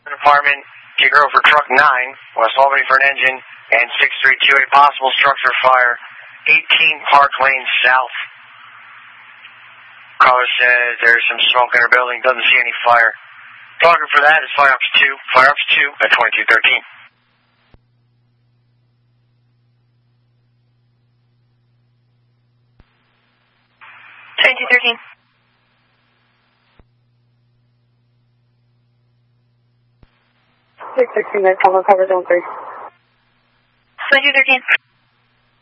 Department, Kicker over truck 9, West Albany for an engine, and 6328 possible structure fire, 18 Park Lane South. Caller says there's some smoke in her building, doesn't see any fire. Target for that is Fire Ops 2 at 2213. 2213. 616, cover zone 3. 2213.